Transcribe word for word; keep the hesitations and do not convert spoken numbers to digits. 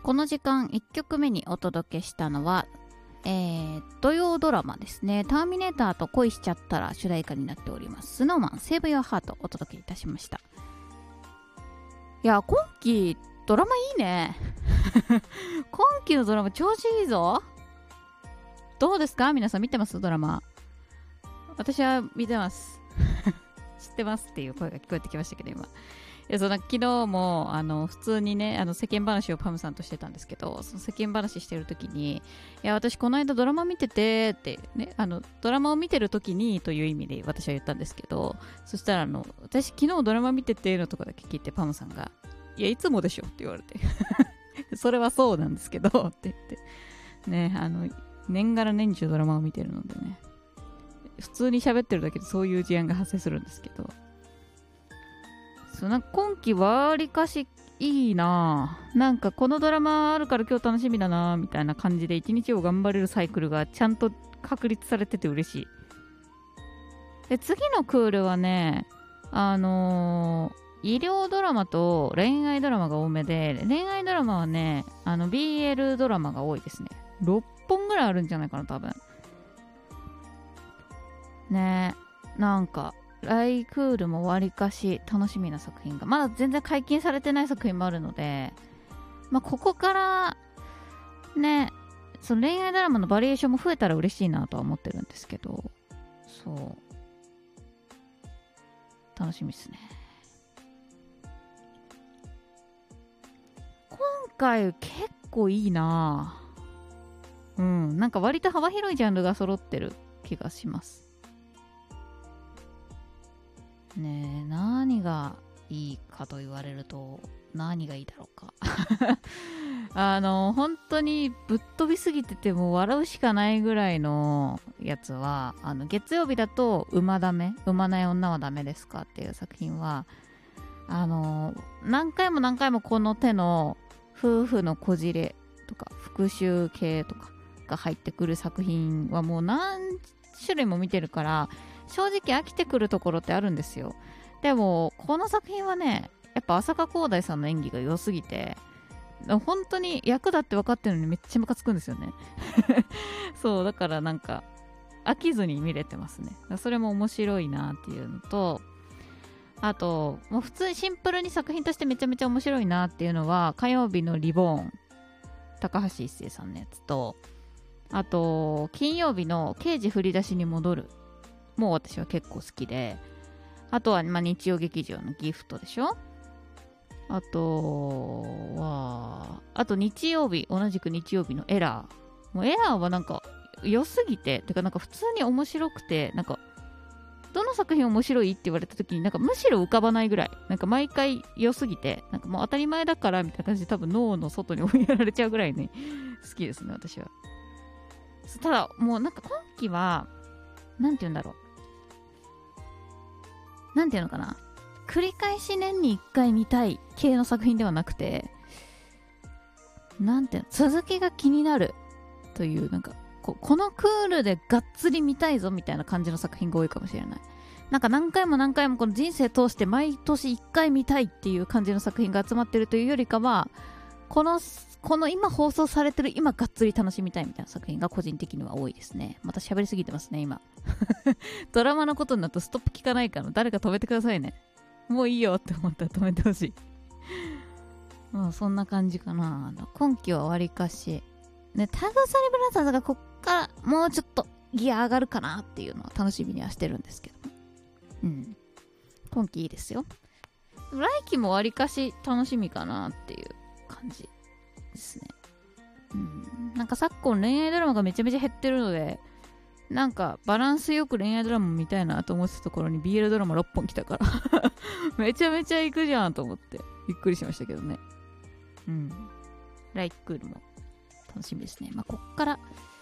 この時間いっきょくめにお届けしたのは、えー、土曜ドラマですね。ターミネーターと恋しちゃったら主題歌になっております。スノーマンセーブ・ヨア・ハートをお届けいたしました。いや、今期ドラマいいね。今期のドラマ調子いいぞ。どうですか皆さん、見てますドラマ。私は見てます。知ってますっていう声が聞こえてきましたけど、今。いや、その昨日もあの普通にね、あの世間話をパムさんとしてたんですけど、その世間話してる時に、いや、私この間ドラマ見ててってね、あのドラマを見てる時にという意味で私は言ったんですけど、そしたらあの私昨日ドラマ見ててのとこだけ聞いて、パムさんが、いや、いつもでしょって言われて、それはそうなんですけどって言ってね、あの年がら年中ドラマを見てるのでね、普通に喋ってるだけでそういう事案が発生するんですけど、そうなんか今期わりかしいいなぁ。なんかこのドラマあるから今日楽しみだなぁみたいな感じで一日を頑張れるサイクルがちゃんと確立されてて嬉しい。で、次のクールはね、あのー、医療ドラマと恋愛ドラマが多めで、恋愛ドラマはね、あの ビーエル ドラマが多いですね。ろっぽんぐらいあるんじゃないかな多分ね。えなんかライクールもわりかし楽しみな作品がまだ全然解禁されてない作品もあるので、まあ、ここからね、その恋愛ドラマのバリエーションも増えたら嬉しいなとは思ってるんですけど、そう楽しみですね。今回結構いいなぁ。うん、なんか割と幅広いジャンルが揃ってる気がしますね。え、何がいいかと言われると何がいいだろうか。あの本当にぶっ飛びすぎてても笑うしかないぐらいのやつは、あの月曜日だと馬ダメ、産まない女はダメですかっていう作品は、あの何回も何回もこの手の夫婦のこじれとか復讐系とかが入ってくる作品はもう何種類も見てるから、正直飽きてくるところってあるんですよ。でもこの作品はね、やっぱ朝香広大さんの演技が良すぎて、本当に役だって分かってるのにめっちゃムカつくんですよね。そうだからなんか飽きずに見れてますね。それも面白いなっていうのと、あともう普通にシンプルに作品としてめちゃめちゃ面白いなっていうのは、火曜日のリボーン、高橋一生さんのやつと、あと金曜日の刑事振り出しに戻るもう私は結構好きで、あとは、まあ、日曜劇場のギフトでしょ。あとはあと日曜日、同じく日曜日のエラー。もうエラーはなんか良すぎて、てかなんか普通に面白くて、なんかどの作品面白いって言われた時になんかむしろ浮かばないぐらい、なんか毎回良すぎて、なんかもう当たり前だからみたいな感じで多分脳の外に追いやられちゃうぐらいね好きですね私は。ただもうなんか今期はなんて言うんだろう、なんていうのかな、繰り返し年にいっかい見たい系の作品ではなくて、なんていうの、続きが気になるという、なんか こ, このクールでがっつり見たいぞみたいな感じの作品が多いかもしれない。なんか何回も何回もこの人生通して毎年いっかい見たいっていう感じの作品が集まってるというよりかは、このこの今放送されてる今がっつり楽しみたいみたいな作品が個人的には多いですね。また喋りすぎてますね今。ドラマのことになるとストップ聞かないから、誰か止めてくださいね。もういいよって思ったら止めてほしい。まあそんな感じかな。あの今期はわりかしね、タグサリブラザーズがこっからもうちょっとギア上がるかなっていうのは楽しみにはしてるんですけど、うん、今期いいですよ。来期もわりかし楽しみかなっていう感じですね。うん、なんか昨今恋愛ドラマがめちゃめちゃ減ってるので、なんかバランスよく恋愛ドラマ見たいなと思ってたところに ビーエル ドラマろっぽん来たからめちゃめちゃ行くじゃんと思ってびっくりしましたけどね。うん、ライクールも楽しみですね。まあこっから